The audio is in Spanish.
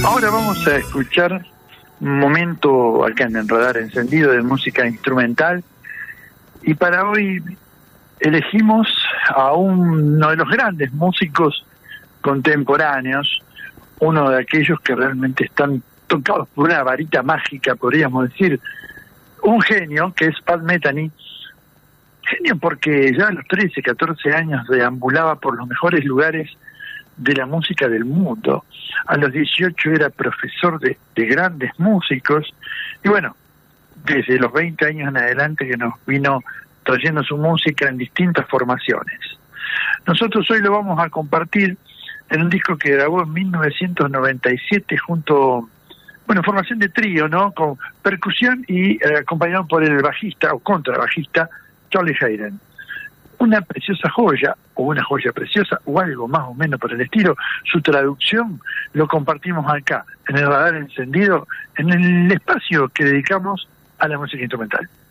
Ahora vamos a escuchar un momento acá en el Radar Encendido de música instrumental, y para hoy elegimos a uno de los grandes músicos contemporáneos, uno de aquellos que realmente están tocados por una varita mágica, podríamos decir, un genio, que es Pat Metheny. Genio porque ya a los 13, 14 años deambulaba por los mejores lugares de la música del mundo. A los 18 era profesor de grandes músicos, y bueno, desde los 20 años en adelante que nos vino trayendo su música en distintas formaciones. Nosotros hoy lo vamos a compartir en un disco que grabó en 1997 junto, bueno, formación de trío, ¿no? Con percusión y acompañado por el bajista o contrabajista Charlie Haden. Una preciosa joya, o una joya preciosa, o algo más o menos por el estilo. Su traducción lo compartimos acá, en el Radar Encendido, en el espacio que dedicamos a la música instrumental.